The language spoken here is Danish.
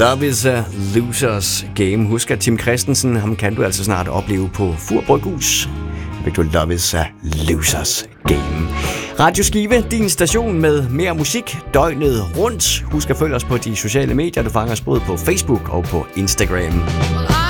Love is a loser's game. Husk, at Tim Christensen, ham kan du altså snart opleve på Fur Bryghus. Love is a loser's game. Radio Skive, din station med mere musik døgnet rundt. Husk at følge os på de sociale medier. Du fanger os både på Facebook og på Instagram.